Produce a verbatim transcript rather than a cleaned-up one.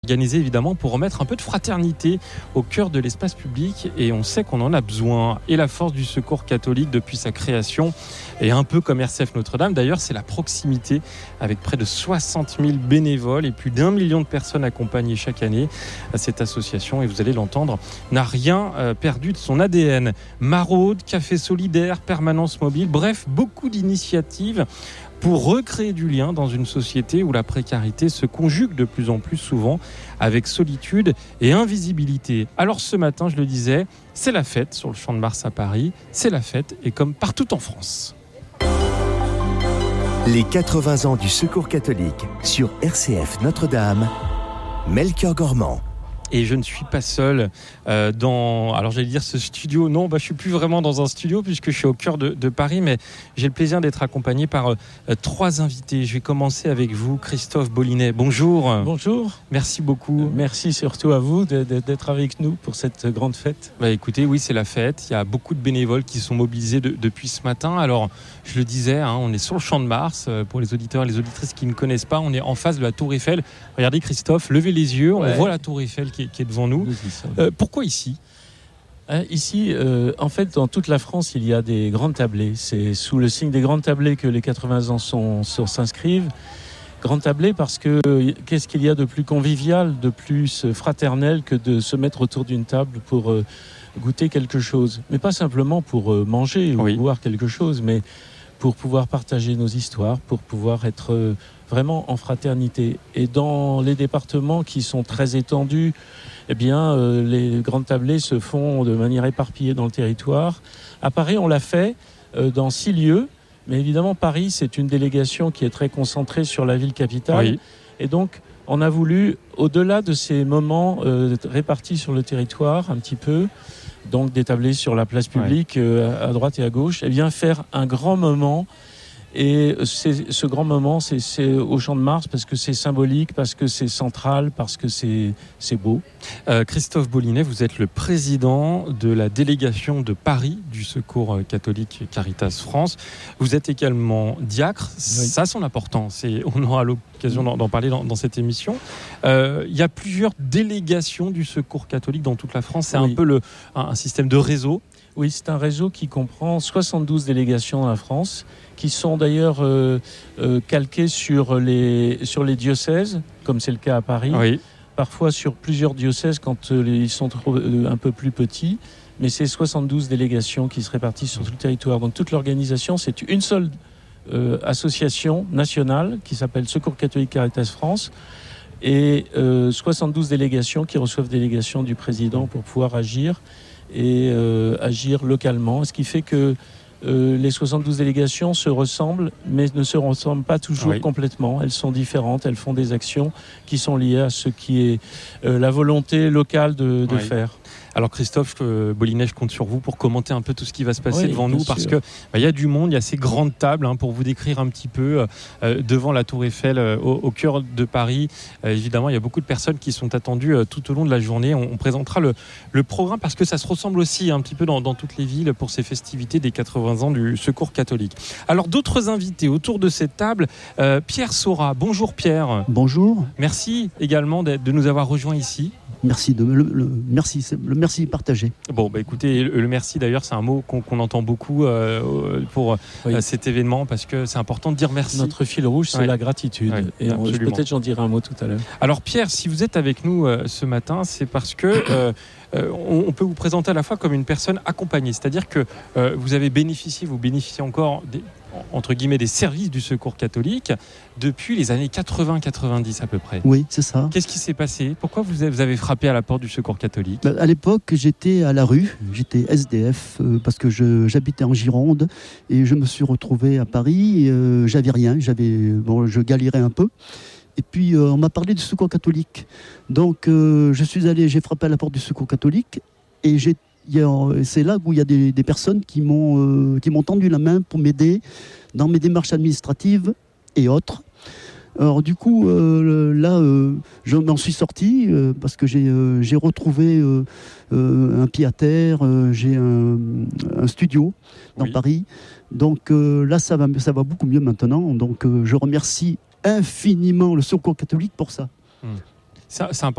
Organisé évidemment pour remettre un peu de fraternité au cœur de l'espace public, et on sait qu'on en a besoin. Et la force du Secours catholique depuis sa création, et un peu comme R C F Notre-Dame d'ailleurs, c'est la proximité, avec près de soixante mille bénévoles et plus d'un million de personnes accompagnées chaque année. Cette association, et vous allez l'entendre, n'a rien perdu de son A D N. Maraude, café solidaire, permanence mobile, bref, beaucoup d'initiatives pour recréer du lien dans une société où la précarité se conjugue de plus en plus souvent avec solitude et invisibilité. Alors ce matin, je le disais, c'est la fête sur le Champ de Mars à Paris. C'est la fête, et comme partout en France. Les quatre-vingts ans du Secours catholique sur R C F Notre-Dame, Melchior Gormand. Et je ne suis pas seul euh, dans, alors j'allais dire ce studio, non, bah, je ne suis plus vraiment dans un studio puisque je suis au cœur de, de Paris, mais j'ai le plaisir d'être accompagné par euh, trois invités. Je vais commencer avec vous, Christophe Bollinet. Bonjour. Bonjour. Merci beaucoup. Merci surtout à vous de, de, d'être avec nous pour cette grande fête. Bah, écoutez, oui, c'est la fête. Il y a beaucoup de bénévoles qui sont mobilisés de, depuis ce matin. Alors, je le disais, hein, on est sur le Champ de Mars. Pour les auditeurs et les auditrices qui ne connaissent pas, on est en face de la Tour Eiffel. Regardez, Christophe, levez les yeux, ouais. On voit la Tour Eiffel qui qui est devant nous. Euh, pourquoi ici ? euh, Ici, euh, en fait, dans toute la France, il y a des grandes tablées. C'est sous le signe des grandes tablées que les quatre-vingts ans sont, sont, s'inscrivent. Grandes tablées parce que qu'est-ce qu'il y a de plus convivial, de plus fraternel que de se mettre autour d'une table pour euh, goûter quelque chose. Mais pas simplement pour euh, manger ou oui. boire quelque chose, mais pour pouvoir partager nos histoires, pour pouvoir être euh, vraiment en fraternité. Et dans les départements qui sont très étendus, eh bien, euh, les grandes tablées se font de manière éparpillée dans le territoire. À Paris, on l'a fait euh, dans six lieux, mais évidemment, Paris, c'est une délégation qui est très concentrée sur la ville capitale. Oui. Et donc, on a voulu, au-delà de ces moments euh, répartis sur le territoire, un petit peu, donc des tablées sur la place publique, ouais. euh, à droite et à gauche, eh bien, faire un grand moment. Et c'est, ce grand moment, c'est, c'est au Champ de Mars parce que c'est symbolique, parce que c'est central, parce que c'est, c'est beau. Euh, Christophe Bollinet, vous êtes le président de la délégation de Paris du Secours catholique Caritas France. Vous êtes également diacre. Oui. Ça a son importance et on aura l'occasion d'en, d'en parler dans, dans cette émission. Euh, il y a plusieurs délégations du Secours catholique dans toute la France. C'est oui. un peu le, un, un système de réseau. Oui, c'est un réseau qui comprend soixante-douze délégations dans la France, qui sont d'ailleurs euh, euh, calquées sur les, sur les diocèses, comme c'est le cas à Paris. Oui. Parfois sur plusieurs diocèses quand euh, ils sont trop, euh, un peu plus petits. Mais c'est soixante-douze délégations qui se répartissent sur tout le territoire. Donc toute l'organisation, c'est une seule euh, association nationale qui s'appelle Secours catholique Caritas France. Et euh, soixante-douze délégations qui reçoivent délégation du président pour pouvoir agir. et euh, agir localement. Ce qui fait que euh, les soixante-douze délégations se ressemblent, mais ne se ressemblent pas toujours oui. complètement. Elles sont différentes, elles font des actions qui sont liées à ce qui est euh, la volonté locale de, de oui. faire. Alors Christophe euh, Bollinet, je compte sur vous pour commenter un peu tout ce qui va se passer oui, devant nous, sûr. parce que bah, y a du monde, il y a ces grandes tables hein, pour vous décrire un petit peu euh, devant la Tour Eiffel euh, au, au cœur de Paris. Euh, évidemment, il y a beaucoup de personnes qui sont attendues euh, tout au long de la journée. On, on présentera le, le programme parce que ça se ressemble aussi un petit peu dans, dans toutes les villes pour ces festivités des quatre-vingts ans du Secours catholique. Alors d'autres invités autour de cette table, euh, Pierre Saurat. Bonjour Pierre. Bonjour. Merci également de, de nous avoir rejoints ici. Merci, de, le, le, merci, le merci partagé. Bon, bah écoutez, le, le merci d'ailleurs, c'est un mot qu'on, qu'on entend beaucoup euh, pour oui. euh, cet événement parce que c'est important de dire merci. Notre fil rouge, c'est ouais. la gratitude. Ouais, et on, peut-être j'en dirai un mot tout à l'heure. Alors Pierre, si vous êtes avec nous euh, ce matin, c'est parce que euh, euh, on, on peut vous présenter à la fois comme une personne accompagnée, c'est-à-dire que euh, vous avez bénéficié, vous bénéficiez encore des entre guillemets des services du Secours catholique depuis les années quatre-vingts quatre-vingt-dix à peu près. Oui, c'est ça. Qu'est-ce qui s'est passé ? Pourquoi vous avez, vous avez frappé à la porte du Secours catholique ? À l'époque, j'étais à la rue, j'étais S D F euh, parce que je, j'habitais en Gironde et je me suis retrouvé à Paris. Et, euh, j'avais rien, j'avais, bon, je galérais un peu. Et puis euh, on m'a parlé du Secours catholique. Donc euh, je suis allé, j'ai frappé à la porte du Secours catholique et j'ai Il y a, c'est là où il y a des, des personnes qui m'ont, euh, qui m'ont tendu la main pour m'aider dans mes démarches administratives et autres. Alors du coup, euh, là, euh, je m'en suis sorti euh, parce que j'ai, euh, j'ai retrouvé euh, euh, un pied à terre, euh, j'ai un, un studio dans oui. Paris. Donc euh, là, ça va, ça va beaucoup mieux maintenant. Donc euh, je remercie infiniment le Secours catholique pour ça. Hum. c'est important.